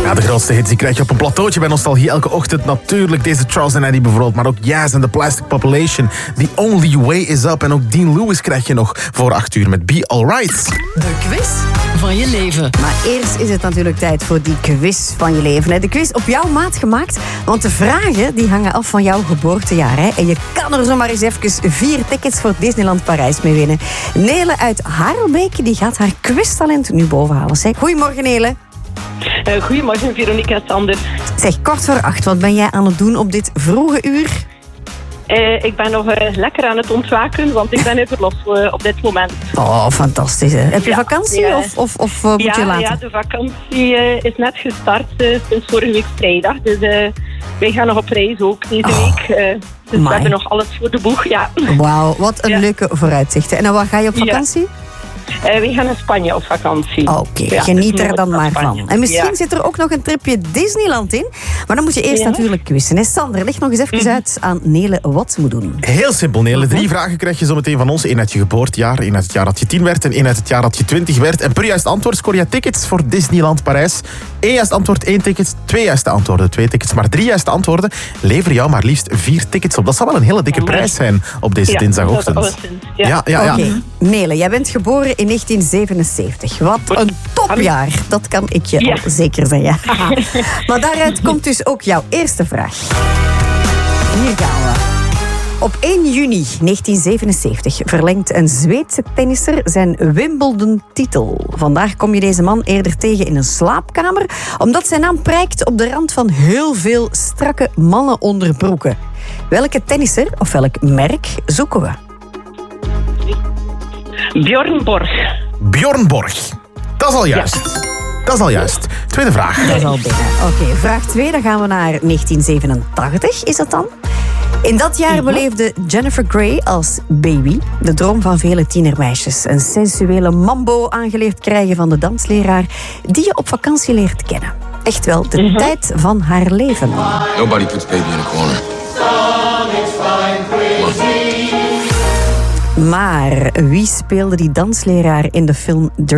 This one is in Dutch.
Ja, de grootste hits die krijg je op een plateautje bij Nostalgie elke ochtend. Natuurlijk deze Charles & Eddie bijvoorbeeld, maar ook Yaz en The Plastic Population. The Only Way Is Up. En ook Dean Lewis krijg je nog voor 8 uur met Be Alright. De quiz van je leven. Maar eerst is het natuurlijk tijd voor die quiz van je leven. De quiz op jouw maat gemaakt, want de vragen die hangen af van jouw geboortejaar. En je kan er zomaar eens even 4 tickets voor Disneyland Parijs mee winnen. Nele uit Harelbeek die gaat haar quiztalent nu bovenhalen. Goedemorgen Nele. Goedemorgen Veronica en Sander. Zeg, 7:45, wat ben jij aan het doen op dit vroege uur? Ik ben nog lekker aan het ontwaken, want ik ben in verlof op dit moment. Oh, fantastisch. Hè? Heb je vakantie of moet je later? Ja, de vakantie is net gestart sinds vorige week vrijdag. Dus wij gaan nog op reis ook deze week. Dus we hebben nog alles voor de boeg. Ja. Wauw, wat een leuke vooruitzichten. En dan waar ga je op vakantie? Ja. We gaan naar Spanje op vakantie. Oké, geniet er dan maar van. En misschien zit er ook nog een tripje Disneyland in. Maar dan moet je eerst natuurlijk quizzen. Sander, leg nog eens even uit aan Nele wat ze moet doen. Heel simpel, Nele. 3 vragen krijg je zo meteen van ons. 1 uit je geboortejaar, 1 uit het jaar dat je 10 werd en 1 uit het jaar dat je 20 werd. En per juist antwoord scoor je tickets voor Disneyland Parijs. 1 juist antwoord, 1 ticket. 2 juiste antwoorden, 2 tickets. Maar 3 juiste antwoorden leveren jou maar liefst 4 tickets op. Dat zal wel een hele dikke prijs zijn op deze dinsdagochtend. Ja. Oké. Nele, jij bent geboren in 1977. Wat een topjaar. Dat kan ik je al zeker zeggen. Maar daaruit komt dus ook jouw eerste vraag. Hier gaan we. Op 1 juni 1977 verlengt een Zweedse tennisser zijn Wimbledon-titel. Vandaag kom je deze man eerder tegen in een slaapkamer, omdat zijn naam prijkt op de rand van heel veel strakke mannenonderbroeken. Welke tennisser of welk merk zoeken we? Björn Borg. Björn Borg. Dat is al juist. Dat is al juist. Tweede vraag. Dat is al binnen. Oké, vraag 2, dan gaan we naar 1987, is dat dan? In dat jaar beleefde Jennifer Grey als baby de droom van vele tienermeisjes. Een sensuele mambo aangeleerd krijgen van de dansleraar die je op vakantie leert kennen. Echt wel de tijd van haar leven. Nobody puts baby in a corner. Maar wie speelde die dansleraar in de film